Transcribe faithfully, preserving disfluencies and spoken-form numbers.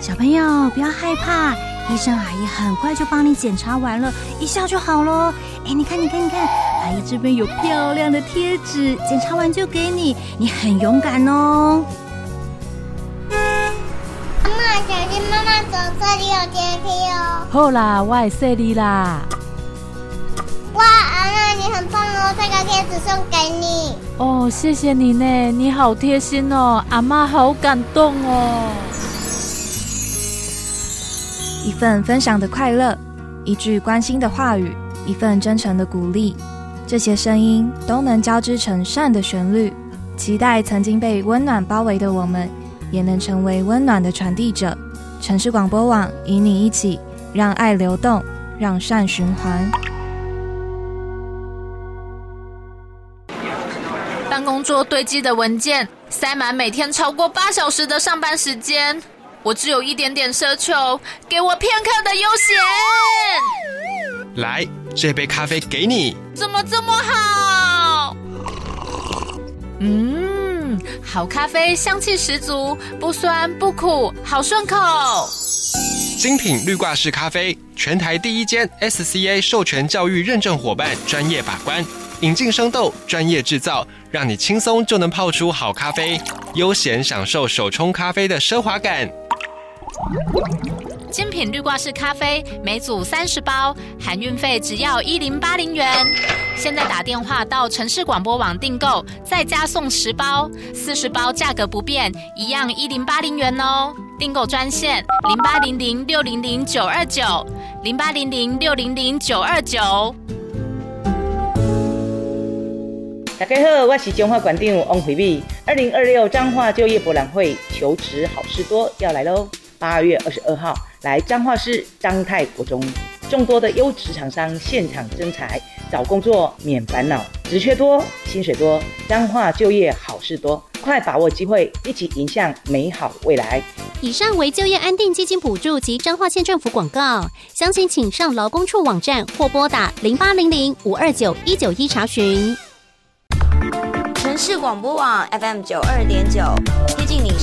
小朋友不要害怕，医生阿姨很快就帮你检查完了，一笑就好咯。哎，你看你看你看，阿姨这边有漂亮的贴纸，检查完就给你，你很勇敢哦。 妈妈，小心妈妈走，这里有电梯哦。 好啦，我会说你啦。 哇，阿娜你很棒哦，这个贴纸送给你。 哦，谢谢你呢，你好贴心哦，阿嬷好感动哦。 一份分享的快乐，一句关心的话语，一份真诚的鼓励，这些声音都能交织成善的旋律。期待曾经被温暖包围的我们，也能成为温暖的传递者。城市广播网与你一起，让爱流动，让善循环。 办公桌堆积的文件，塞满每天超过八小时的上班时间。我只有一点点奢求，给我片刻的悠闲。 来，这杯咖啡给你。 怎么这么好？嗯，好咖啡香气十足，不酸不苦，好顺口。 精品绿挂式咖啡，全台第一间 S C A 授权教育认证伙伴，专业把关，引进生豆，专业制造，让你轻松就能泡出好咖啡，悠闲享受手冲咖啡的奢华感。 精品绿挂式咖啡每组三十包，含运费只要一零八零元。现在打电话到城市广播网订购，再加送十包，四十包价格不变，一样一零八零元哦。订购专线零八零零六零零九二九零八零零六零零九二九。 大家好，我是彰化馆长王惠美。二零二六彰化就业博览会求职好事多要来喽！八月二十二号来彰化市彰泰国中，众多的优质厂商现场征才，找工作免烦恼，职缺多，薪水多，彰化就业好事多，快把握机会，一起迎向美好未来。 以上为就业安定基金补助及彰化县政府广告，详情请上劳工处网站或拨打零八零零五二九一九一查询。 城市广播网 F M 九二点九，贴近你